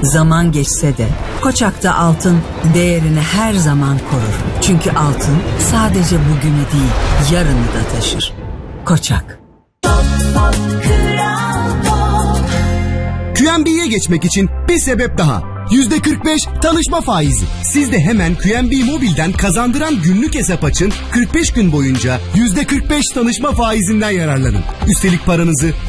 Zaman geçse de Koçak'ta altın değerini her zaman korur. Çünkü altın sadece bugünü değil, yarını da taşır. Koçak. QNB'ye geçmek için bir sebep daha. %45 tanışma faizi. Siz de hemen QNB Mobil'den kazandıran günlük hesap açın. 45 gün boyunca %45 tanışma faizinden yararlanın. Üstelik paranızı